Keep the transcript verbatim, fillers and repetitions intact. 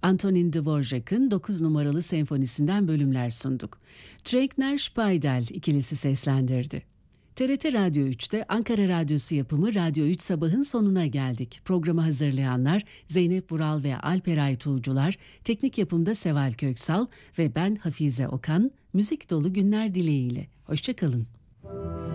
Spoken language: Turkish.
Antonin Dvorak'ın dokuz numaralı senfonisinden bölümler sunduk. Trägner Speidel ikilisi seslendirdi. T R T Radyo üçte Ankara Radyosu yapımı Radyo üç Sabah'ın sonuna geldik. Programı hazırlayanlar Zeynep Vural ve Alperay Tuğcular, teknik yapımda Seval Köksal ve ben Hafize Okan, müzik dolu günler dileğiyle. Hoşça kalın.